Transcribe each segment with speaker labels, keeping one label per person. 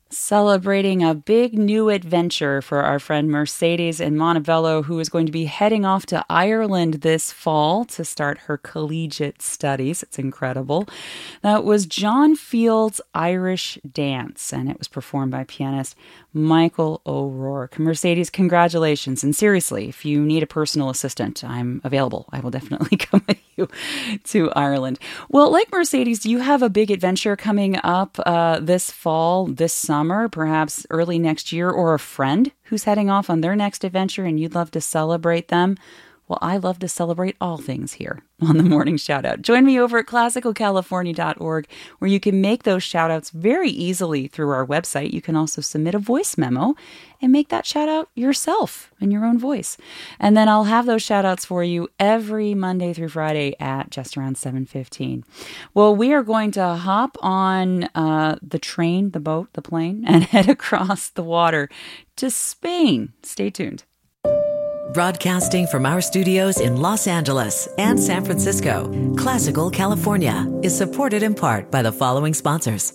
Speaker 1: Celebrating a big new adventure for our friend Mercedes in Montebello, who is going to be heading off to Ireland this fall to start her collegiate studies. It's incredible. That was John Field's Irish Dance, and it was performed by pianist Michael O'Rourke. Mercedes, congratulations. And seriously, if you need a personal assistant, I'm available. I will definitely come with you to Ireland. Well, like Mercedes, you have a big adventure coming up this fall, this summer, perhaps early next year, or a friend who's heading off on their next adventure and you'd love to celebrate them. Well, I love to celebrate all things here on the Morning Shoutout. Join me over at classicalcalifornia.org, where you can make those shoutouts very easily through our website. You can also submit a voice memo and make that shoutout yourself in your own voice. And then I'll have those shoutouts for you every Monday through Friday at just around 7:15. Well, we are going to hop on the train, the boat, the plane, and head across the water to Spain. Stay tuned.
Speaker 2: Broadcasting from our studios in Los Angeles and San Francisco, Classical California is supported in part by the following sponsors.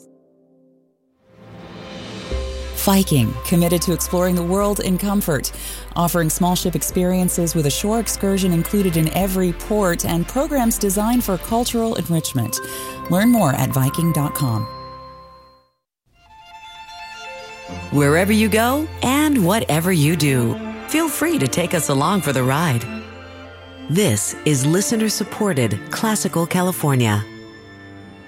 Speaker 1: Viking, committed to exploring the world in comfort, offering small ship experiences with a shore excursion included in every port and programs designed for cultural enrichment. Learn more at Viking.com.
Speaker 2: Wherever you go and whatever you do, feel free to take us along for the ride. This is listener-supported Classical California.